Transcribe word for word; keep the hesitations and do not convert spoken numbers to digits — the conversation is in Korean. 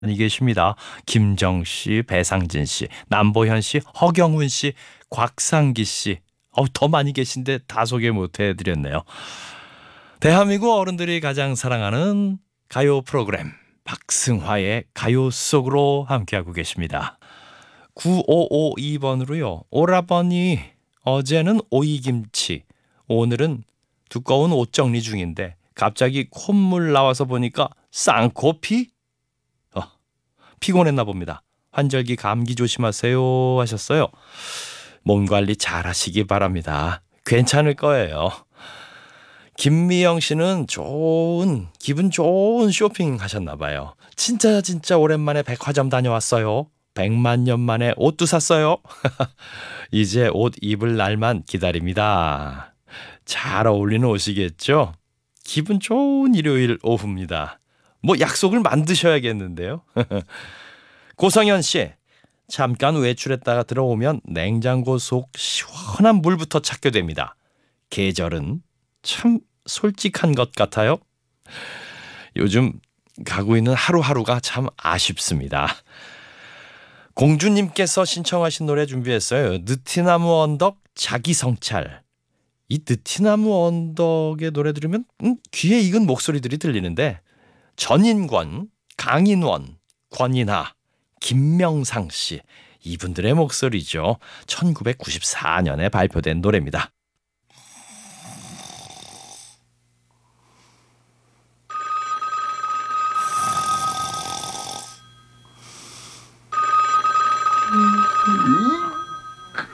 이 계십니다. 김정 씨, 배상진 씨, 남보현 씨, 허경훈 씨, 곽상기 씨. 어우, 더 많이 계신데 다 소개 못 해드렸네요. 대한민국 어른들이 가장 사랑하는 가요 프로그램 박승화의 가요 속으로 함께하고 계십니다. 구오오이 번으로요. 오라버니, 어제는 오이김치, 오늘은 두꺼운 옷 정리 중인데 갑자기 콧물 나와서 보니까 쌍코피? 어, 피곤했나 봅니다. 환절기 감기 조심하세요 하셨어요. 몸 관리 잘 하시기 바랍니다. 괜찮을 거예요. 김미영 씨는 좋은, 기분 좋은 쇼핑 하셨나 봐요. 진짜 진짜 오랜만에 백화점 다녀왔어요. 백만 년 만에 옷도 샀어요. 이제 옷 입을 날만 기다립니다. 잘 어울리는 옷이겠죠? 기분 좋은 일요일 오후입니다. 뭐 약속을 만드셔야겠는데요. 고성현 씨, 잠깐 외출했다가 들어오면 냉장고 속 시원한 물부터 찾게 됩니다. 계절은 참 솔직한 것 같아요. 요즘 가고 있는 하루하루가 참 아쉽습니다. 공주님께서 신청하신 노래 준비했어요. 느티나무 언덕 자기성찰. 이 느티나무 언덕의 노래 들으면 음, 귀에 익은 목소리들이 들리는데 전인권, 강인원, 권인하, 김명상 씨 이분들의 목소리죠. 천구백구십사 년에 발표된 노래입니다.